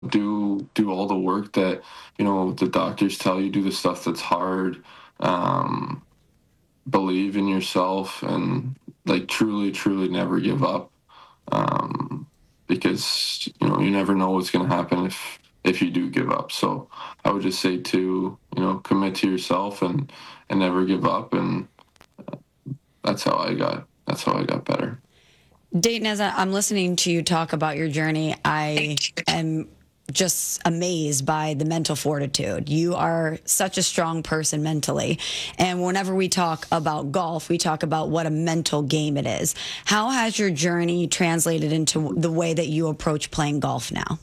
do all the work that the doctors tell you. Do the stuff that's hard. Um, Believe in yourself, and like truly never give up. Because you never know what's going to happen if you do give up. So I would just say to commit to yourself and never give up, and that's how I got better. Dayton, as I'm listening to you talk about your journey, I am just amazed by the mental fortitude. You are such a strong person mentally. And whenever we talk about golf, we talk about what a mental game it is. How has your journey translated into the way that you approach playing golf now?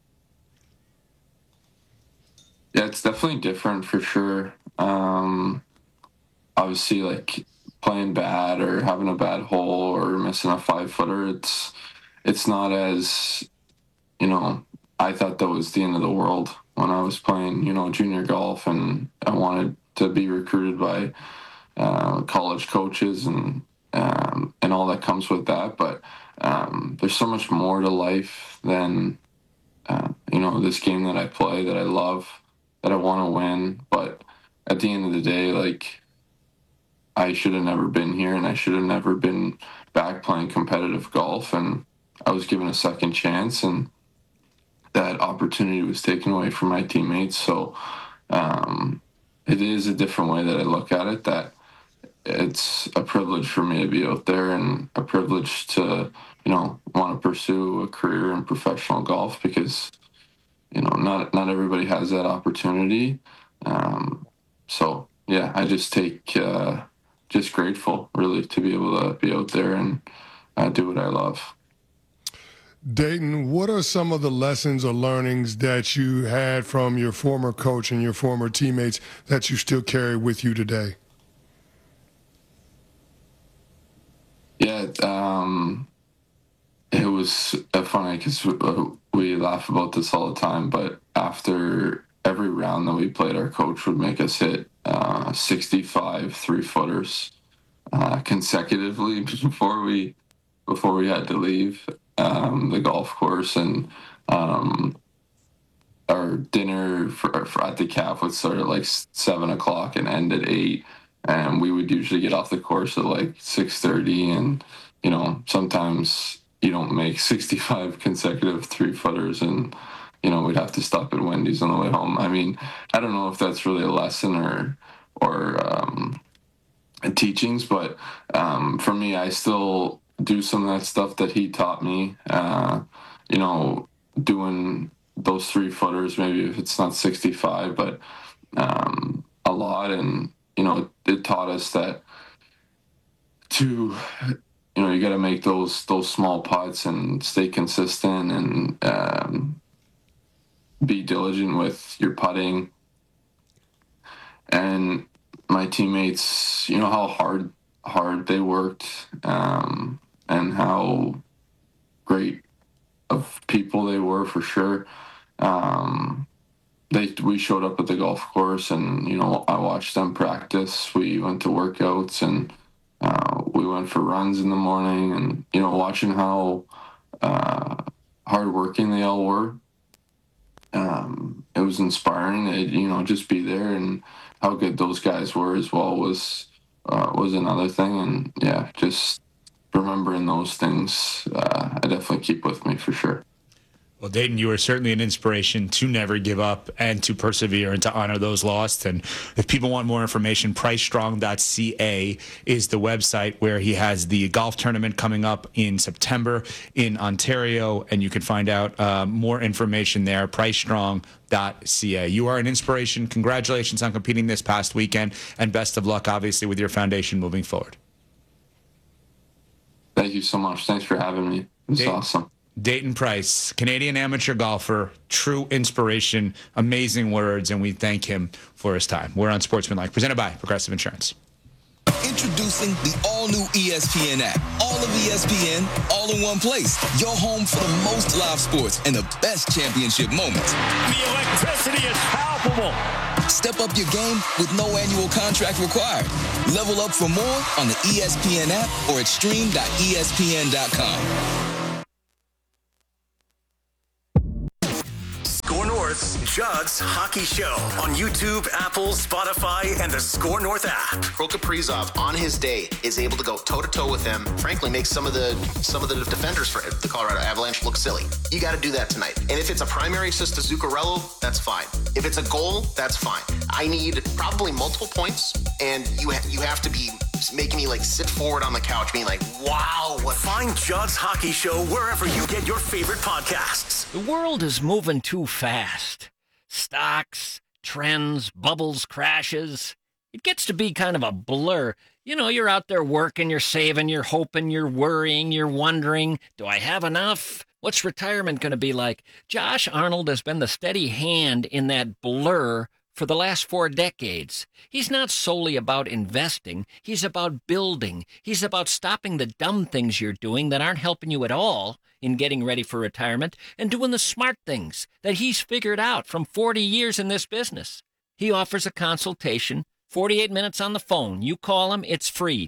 Yeah, it's definitely different for sure. Obviously, like playing bad or having a bad hole or missing a 5 footer, it's not as you know. I thought that was the end of the world when I was playing, junior golf, and I wanted to be recruited by college coaches and all that comes with that. But there's so much more to life than this game that I play, that I love, that I want to win. But at the end of the day, like, I should have never been here, and I should have never been back playing competitive golf. And I was given a second chance, and that opportunity was taken away from my teammates. So it is a different way that I look at it, that it's a privilege for me to be out there, and a privilege to, want to pursue a career in professional golf, because, not everybody has that opportunity. So yeah, I just take, just grateful really to be able to be out there and do what I love. Dayton, what are some of the lessons or learnings that you had from your former coach and your former teammates that you still carry with you today? Yeah, it was funny because we laugh about this all the time, but after every round that we played, our coach would make us hit 65 3-footers consecutively before we had to leave the golf course. And our dinner for at the calf would start at like 7 o'clock and end at 8, and we would usually get off the course at like 6:30. And sometimes you don't make 65 consecutive 3-footers, and we'd have to stop at Wendy's on the way home. I mean, I don't know if that's really a lesson or teachings, but for me, I still do some of that stuff that he taught me. Doing those 3-footers, maybe if it's not 65, but a lot. And it taught us that to you got to make those small putts and stay consistent, and be diligent with your putting. And my teammates, how hard they worked, and how great of people they were, for sure. We showed up at the golf course, and I watched them practice. We went to workouts, and we went for runs in the morning, and watching how hardworking they all were. It was inspiring. Just be there, and how good those guys were as well was another thing. And yeah, just remembering those things, I definitely keep with me for sure. Well, Dayton, you are certainly an inspiration to never give up and to persevere and to honor those lost. And if people want more information, pricestrong.ca is the website where he has the golf tournament coming up in September in Ontario, and you can find out more information there, pricestrong.ca. You are an inspiration. Congratulations on competing this past weekend, and best of luck, obviously, with your foundation moving forward. Thank you so much. Thanks for having me. It's awesome. Dayton Price, Canadian amateur golfer, true inspiration, amazing words, and we thank him for his time. We're on Sportsmanlike, presented by Progressive Insurance. Introducing the all-new ESPN app. All of ESPN, all in one place. Your home for the most live sports and the best championship moments. The electricity is palpable. Step up your game with no annual contract required. Level up for more on the ESPN app or at stream.espn.com. Sports, Judd's Hockey Show on YouTube, Apple, Spotify, and the Score North app. Kirill Kaprizov on his day is able to go toe-to-toe with him, frankly makes some of the defenders for the Colorado Avalanche look silly. You got to do that tonight. And if it's a primary assist to Zuccarello, that's fine. If it's a goal, that's fine. I need probably multiple points, and you have to be making me like sit forward on the couch being like, wow. Find Judd's Hockey Show wherever you get your favorite podcasts. The world is moving too fast. Stocks, trends, bubbles, crashes. It gets to be kind of a blur. You know, you're out there working, you're saving, you're hoping, you're worrying, you're wondering, do I have enough? What's retirement going to be like? Josh Arnold has been the steady hand in that blur for the last 4 decades. He's not solely about investing. He's about building. He's about stopping the dumb things you're doing that aren't helping you at all in getting ready for retirement and doing the smart things that he's figured out from 40 years in this business. He offers a consultation, 48 minutes on the phone. You call him, it's free,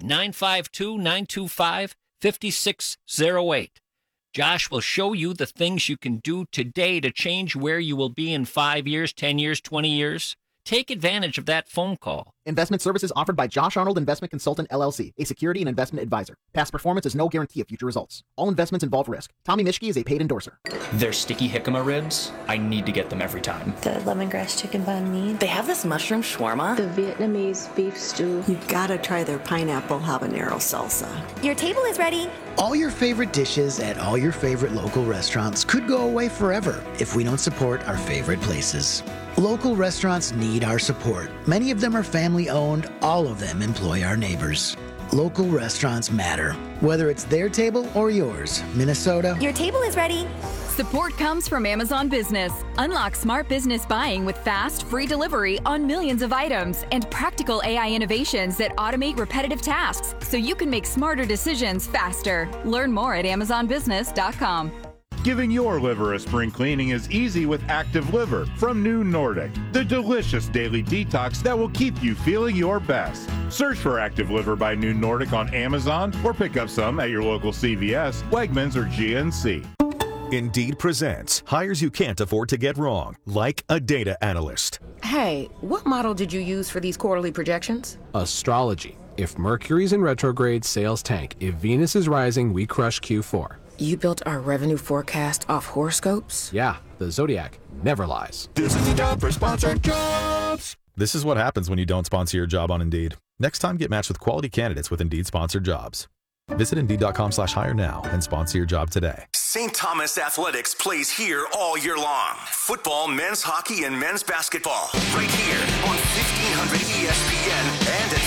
952-925-5608. Josh will show you the things you can do today to change where you will be in 5 years, 10 years, 20 years. Take advantage of that phone call. Investment services offered by Josh Arnold Investment Consultant, LLC, a security and investment advisor. Past performance is no guarantee of future results. All investments involve risk. Tommy Mischke is a paid endorser. Their sticky jicama ribs, I need to get them every time. The lemongrass chicken banh mi. They have this mushroom shawarma. The Vietnamese beef stew. You gotta try their pineapple habanero salsa. Your table is ready. All your favorite dishes at all your favorite local restaurants could go away forever if we don't support our favorite places. Local restaurants need our support. Many of them are family-owned. All of them employ our neighbors. Local restaurants matter. Whether it's their table or yours, Minnesota. Your table is ready. Support comes from Amazon Business. Unlock smart business buying with fast, free delivery on millions of items and practical AI innovations that automate repetitive tasks so you can make smarter decisions faster. Learn more at amazonbusiness.com. Giving your liver a spring cleaning is easy with Active Liver from New Nordic, the delicious daily detox that will keep you feeling your best. Search for Active Liver by New Nordic on Amazon or pick up some at your local CVS, Wegmans, or GNC. Indeed presents hires you can't afford to get wrong, like a data analyst. Hey, what model did you use for these quarterly projections? Astrology. If Mercury's in retrograde, sales tank. If Venus is rising, we crush Q4. You built our revenue forecast off horoscopes? Yeah, the Zodiac never lies. This is the job for sponsored jobs. This is what happens when you don't sponsor your job on Indeed. Next time, get matched with quality candidates with Indeed sponsored jobs. Visit Indeed.com/hire now and sponsor your job today. St. Thomas Athletics plays here all year long. Football, men's hockey, and men's basketball. Right here on 1500 ESPN and at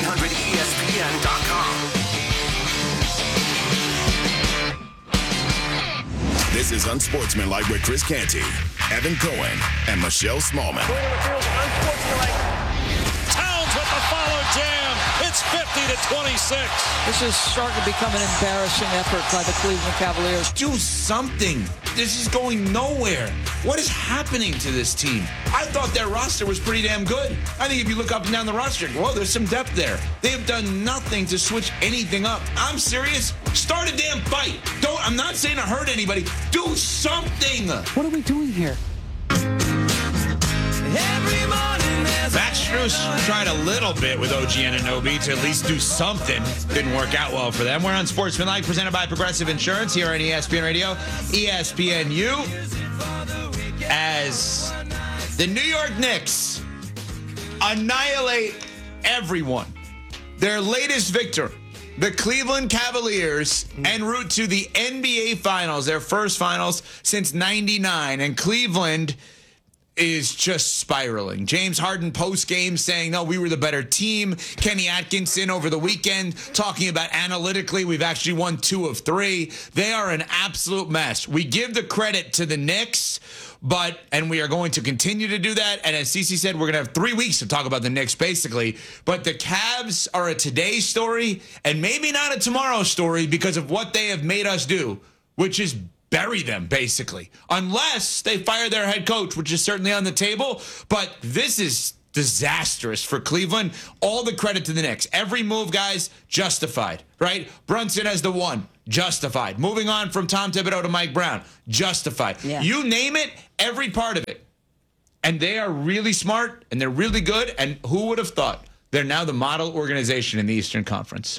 1500ESPN.com. This is Unsportsmanlike with Chris Canty, Evan Cohen, and Michelle Smallman. Towns with the follow jam. It's 50-26. This is starting to become an embarrassing effort by the Cleveland Cavaliers. Do something. This is going nowhere. What is happening to this team? I thought their roster was pretty damn good. I think if you look up and down the roster, well, there's some depth there. They have done nothing to switch anything up. I'm serious. Start a damn fight. I'm not saying to hurt anybody. Do something. What are we doing here? Matt Strus tried a little bit with OG Anunoby to at least do something. Didn't work out well for them. We're on Sportsmanlike, presented by Progressive Insurance here on ESPN Radio, ESPNU. As the New York Knicks annihilate everyone. Their latest victor, the Cleveland Cavaliers, en route to the NBA Finals, their first finals since '99. And Cleveland is just spiraling. James Harden post-game saying, no, we were the better team. Kenny Atkinson over the weekend talking about analytically, we've actually won 2 of 3. They are an absolute mess. We give the credit to the Knicks, and we are going to continue to do that. And as Cece said, we're going to have 3 weeks to talk about the Knicks, basically. But the Cavs are a today story and maybe not a tomorrow story because of what they have made us do, which is bury them, basically, unless they fire their head coach, which is certainly on the table. But this is disastrous for Cleveland. All the credit to the Knicks. Every move, guys, justified, right? Brunson as the one, justified. Moving on from Tom Thibodeau to Mike Brown, justified. Yeah. You name it, every part of it. And they are really smart, and they're really good. And who would have thought? They're now the model organization in the Eastern Conference.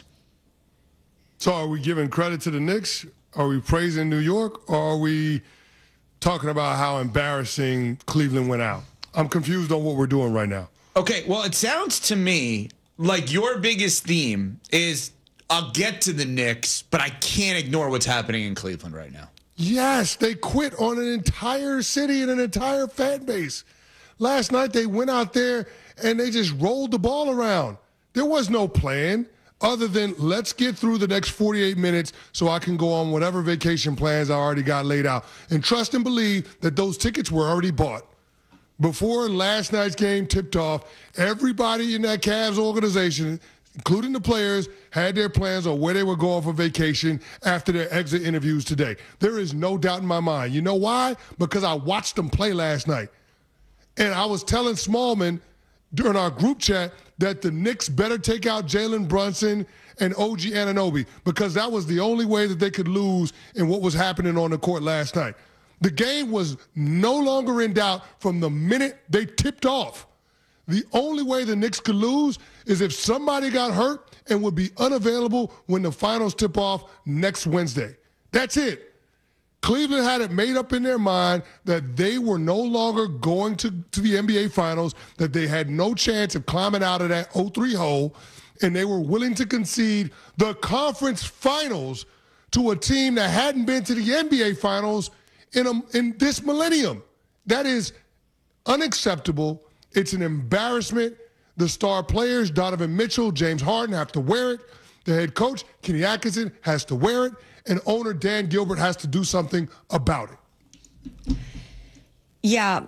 So are we giving credit to the Knicks? Are we praising New York? Or are we talking about how embarrassing Cleveland went out? I'm confused on what we're doing right now. Okay, well, it sounds to me like your biggest theme is I'll get to the Knicks, but I can't ignore what's happening in Cleveland right now. Yes, they quit on an entire city and an entire fan base. Last night they went out there and they just rolled the ball around. There was no plan other than let's get through the next 48 minutes so I can go on whatever vacation plans I already got laid out. And trust and believe that those tickets were already bought. Before last night's game tipped off, everybody in that Cavs organization, including the players, had their plans on where they were going for vacation after their exit interviews today. There is no doubt in my mind. You know why? Because I watched them play last night. And I was telling Smallman during our group chat that the Knicks better take out Jalen Brunson and OG Anunoby because that was the only way that they could lose in what was happening on the court last night. The game was no longer in doubt from the minute they tipped off. The only way the Knicks could lose is if somebody got hurt and would be unavailable when the finals tip off next Wednesday. That's it. Cleveland had it made up in their mind that they were no longer going to the NBA Finals, that they had no chance of climbing out of that 0-3 hole, and they were willing to concede the conference finals to a team that hadn't been to the NBA Finals in this millennium. That is unacceptable. It's an embarrassment. The star players, Donovan Mitchell, James Harden, have to wear it. The head coach, Kenny Atkinson, has to wear it. And owner Dan Gilbert has to do something about it. Yeah,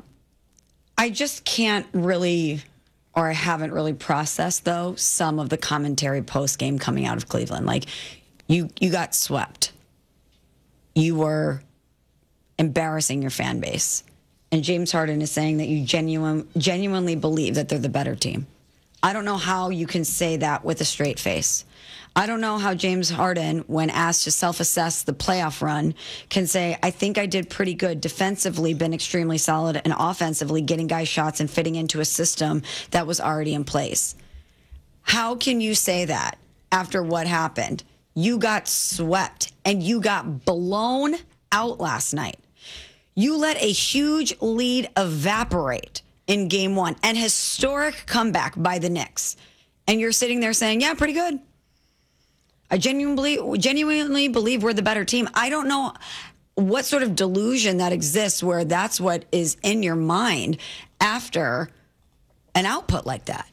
I just can't really, or I haven't really processed, though, some of the commentary post-game coming out of Cleveland. Like, you got swept. You were embarrassing your fan base. And James Harden is saying that you genuinely believe that they're the better team. I don't know how you can say that with a straight face. I don't know how James Harden, when asked to self-assess the playoff run, can say, I think I did pretty good defensively, been extremely solid, and offensively getting guys shots and fitting into a system that was already in place. How can you say that after what happened? You got swept and you got blown out last night. You let a huge lead evaporate in game one, an historic comeback by the Knicks. And you're sitting there saying, yeah, pretty good. I genuinely believe we're the better team. I don't know what sort of delusion that exists where that's what is in your mind after an output like that.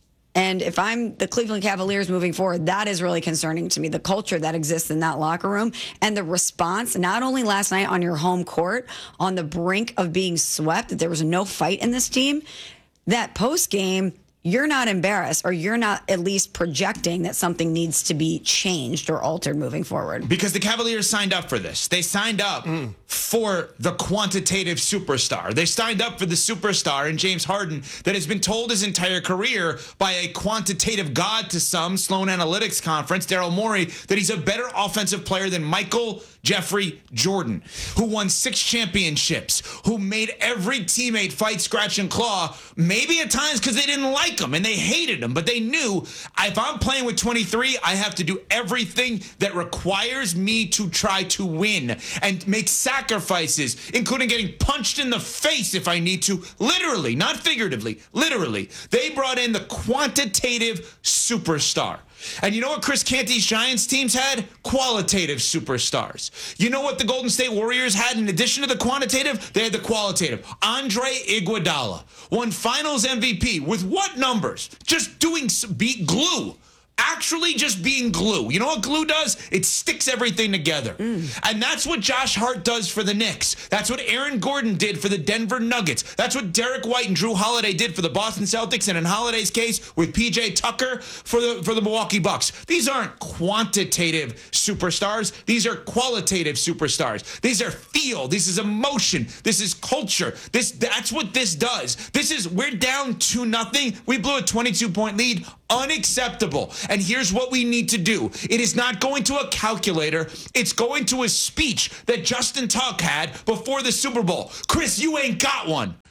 And if I'm the Cleveland Cavaliers moving forward, that is really concerning to me. The culture that exists in that locker room and the response, not only last night on your home court, on the brink of being swept, that there was no fight in this team, that post-game, you're not embarrassed, or you're not at least projecting that something needs to be changed or altered moving forward. Because the Cavaliers signed up for this. They signed up for the quantitative superstar. They signed up for the superstar in James Harden that has been told his entire career by a quantitative god to some, Sloan Analytics Conference, Daryl Morey, that he's a better offensive player than Michael Jeffrey Jordan, who won 6 championships, who made every teammate fight, scratch, and claw, maybe at times because they didn't like him and they hated him, but they knew if I'm playing with 23, I have to do everything that requires me to try to win and make sacrifices, including getting punched in the face if I need to, literally, not figuratively, literally. They brought in the quantitative superstar. And you know what Chris Canty's Giants teams had? Qualitative superstars. You know what the Golden State Warriors had in addition to the quantitative? They had the qualitative. Andre Iguodala won Finals MVP with what numbers? Just beat glue. Actually just being glue. You know what glue does? It sticks everything together. And that's what Josh Hart does for the Knicks. That's what Aaron Gordon did for the Denver Nuggets. That's what Derek White and Drew Holiday did for the Boston Celtics, and in Holiday's case with PJ Tucker for the Milwaukee Bucks. These aren't quantitative superstars. These are qualitative superstars. These are feel. This is emotion. This is culture. That's what this does. We're down 2-0. We blew a 22-point lead. Unacceptable. And here's what we need to do. It is not going to a calculator. It's going to a speech that Justin Tuck had before the Super Bowl. Chris, you ain't got one.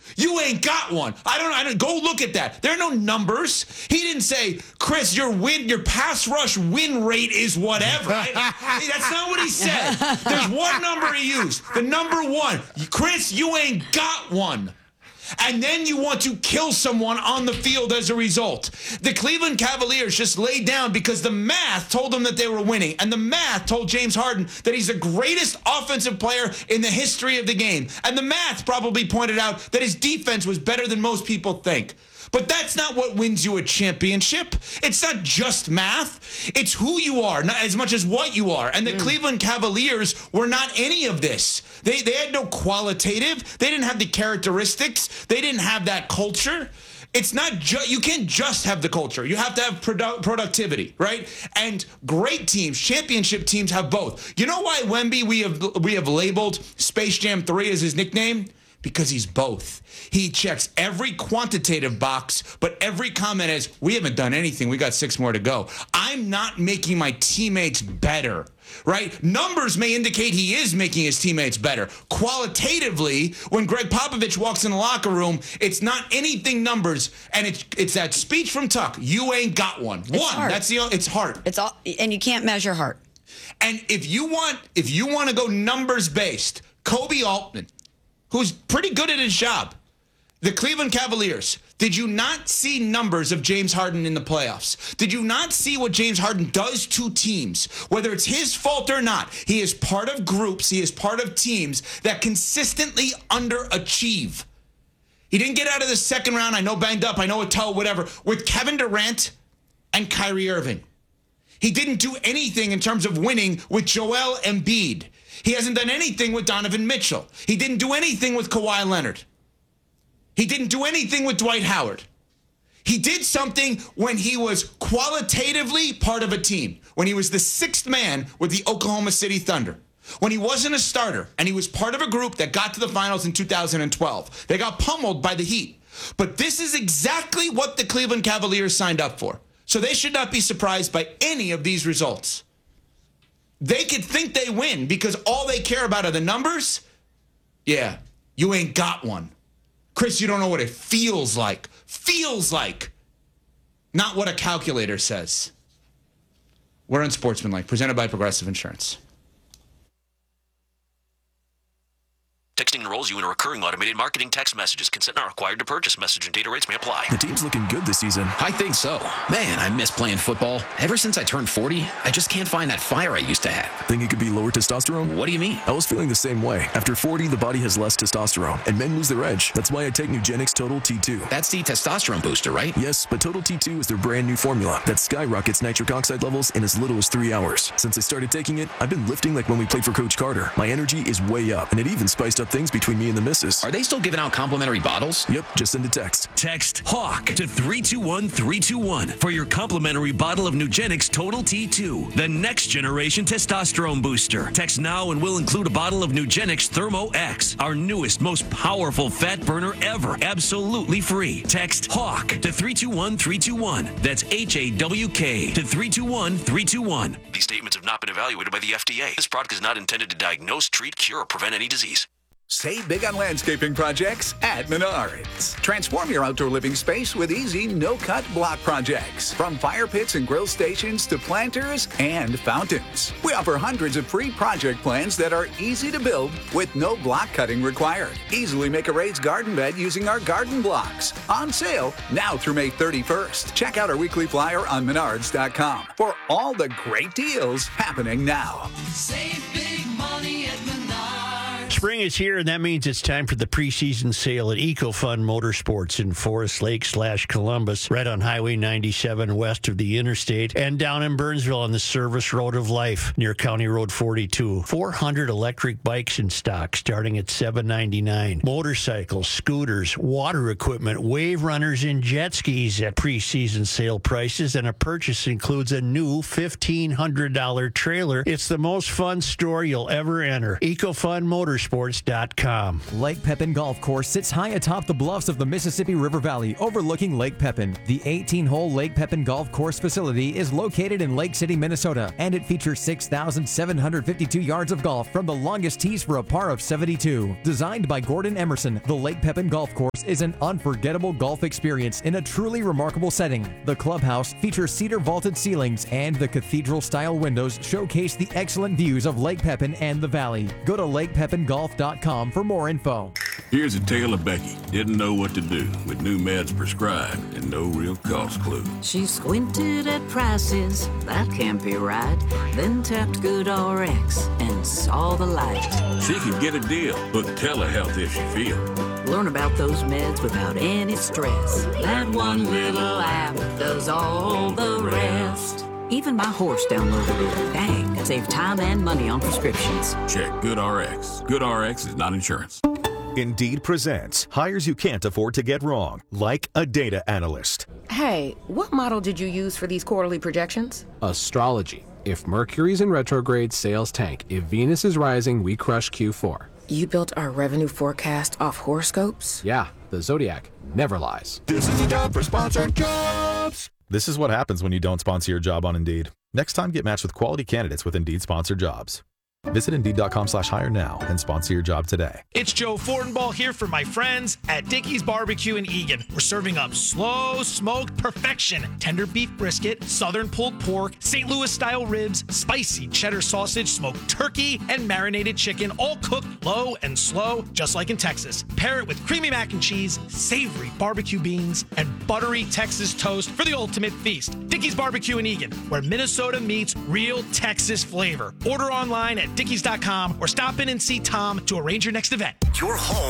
You ain't got one. I don't go look at that. There are no numbers. He didn't say, Chris, your pass rush win rate is whatever. That's not what he said. There's one number he used. The number 1. Chris, you ain't got one. And then you want to kill someone on the field as a result. The Cleveland Cavaliers just laid down because the math told them that they were winning. And the math told James Harden that he's the greatest offensive player in the history of the game. And the math probably pointed out that his defense was better than most people think. But that's not what wins you a championship. It's not just math. It's who you are, not as much as what you are. And the Cleveland Cavaliers were not any of this. They had no qualitative. They didn't have the characteristics. They didn't have that culture. It's not you can't just have the culture. You have to have productivity, right? And great teams, championship teams, have both. You know why Wemby we have labeled Space Jam 3 as his nickname? Because he's both. He checks every quantitative box, but every comment is, we haven't done anything. We got 6 more to go. I'm not making my teammates better, right? Numbers may indicate he is making his teammates better. Qualitatively, when Greg Popovich walks in the locker room, it's not anything numbers, and it's that speech from Tuck. You ain't got one. It's heart. It's all, and you can't measure heart. And if you want to go numbers based, Kobe Altman, who's pretty good at his job. The Cleveland Cavaliers, did you not see numbers of James Harden in the playoffs? Did you not see what James Harden does to teams? Whether it's his fault or not, he is part of groups, he is part of teams that consistently underachieve. He didn't get out of the second round, I know banged up, I know a toe, whatever, with Kevin Durant and Kyrie Irving. He didn't do anything in terms of winning with Joel Embiid. He hasn't done anything with Donovan Mitchell. He didn't do anything with Kawhi Leonard. He didn't do anything with Dwight Howard. He did something when he was qualitatively part of a team, when he was the 6th man with the Oklahoma City Thunder, when he wasn't a starter and he was part of a group that got to the finals in 2012. They got pummeled by the Heat. But this is exactly what the Cleveland Cavaliers signed up for. So they should not be surprised by any of these results. They could think they win because all they care about are the numbers. Yeah, you ain't got one. Chris, you don't know what it feels like. Feels like. Not what a calculator says. We're Unsportsmanlike, presented by Progressive Insurance. Texting enrolls you in a recurring automated marketing text messages. Consent not required to purchase. Message and data rates may apply. The team's looking good this season. I think so. Man, I miss playing football. Ever since I turned 40, I just can't find that fire I used to have. Think it could be lower testosterone? What do you mean? I was feeling the same way. After 40, the body has less testosterone, and men lose their edge. That's why I take Nugenix Total T2. That's the testosterone booster, right? Yes, but Total T2 is their brand new formula that skyrockets nitric oxide levels in as little as 3 hours. Since I started taking it, I've been lifting like when we played for Coach Carter. My energy is way up, and it even spiced up things between me and the missus. Are they still giving out complimentary bottles? Yep, just send a text. Text HAWK to 321-321 for your complimentary bottle of Nugenix Total T2, the next generation testosterone booster. Text now and we'll include a bottle of Nugenix Thermo X, our newest, most powerful fat burner ever, absolutely free. Text HAWK to 321-321. That's HAWK to 321-321. These statements have not been evaluated by the FDA. This product is not intended to diagnose, treat, cure, or prevent any disease. Save big on landscaping projects at Menards. Transform your outdoor living space with easy, no-cut block projects. From fire pits and grill stations to planters and fountains. We offer hundreds of free project plans that are easy to build with no block cutting required. Easily make a raised garden bed using our garden blocks. On sale now through May 31st. Check out our weekly flyer on Menards.com for all the great deals happening now. Save big money at Menards. Spring is here, and that means it's time for the preseason sale at EcoFun Motorsports in Forest Lake / Columbus, right on Highway 97 west of the interstate, and down in Burnsville on the Service Road of Life near County Road 42. 400 electric bikes in stock starting at $799. Motorcycles, scooters, water equipment, wave runners, and jet skis at preseason sale prices, and a purchase includes a new $1,500 trailer. It's the most fun store you'll ever enter. EcoFun Motorsports motorsports.com. Lake Pepin Golf Course sits high atop the bluffs of the Mississippi River Valley, overlooking Lake Pepin. The 18-hole Lake Pepin Golf Course facility is located in Lake City, Minnesota, and it features 6,752 yards of golf from the longest tees for a par of 72. Designed by Gordon Emerson, the Lake Pepin Golf Course is an unforgettable golf experience in a truly remarkable setting. The clubhouse features cedar vaulted ceilings, and the cathedral-style windows showcase the excellent views of Lake Pepin and the valley. Go to lakepepingolf.com for more info. Here's a tale of Becky. Didn't know what to do with new meds prescribed and no real cost clue. She squinted at prices, that can't be right. Then tapped GoodRx and saw the light. She could get a deal, book telehealth if she feels. Learn about those meds without any stress. That one little app does all the rest. Even my horse downloaded it. Dang, save time and money on prescriptions. Check GoodRx. GoodRx is not insurance. Indeed presents hires you can't afford to get wrong, like a data analyst. Hey, what model did you use for these quarterly projections? Astrology. If Mercury's in retrograde, sales tank. If Venus is rising, we crush Q4. You built our revenue forecast off horoscopes? Yeah, the Zodiac never lies. This is the job for sponsored jobs. This is what happens when you don't sponsor your job on Indeed. Next time, get matched with quality candidates with Indeed sponsored jobs. Visit Indeed.com/hire now and sponsor your job today. It's Joe Fortenbaugh here for my friends at Dickey's Barbecue in Eagan. We're serving up slow smoked perfection, tender beef brisket, southern pulled pork, St. Louis style ribs, spicy cheddar sausage, smoked turkey, and marinated chicken, all cooked low and slow, just like in Texas. Pair it with creamy mac and cheese, savory barbecue beans, and buttery Texas toast for the ultimate feast. Dickey's Barbecue in Eagan, where Minnesota meets real Texas flavor. Order online at Dickies.com or stop in and see Tom to arrange your next event. Your home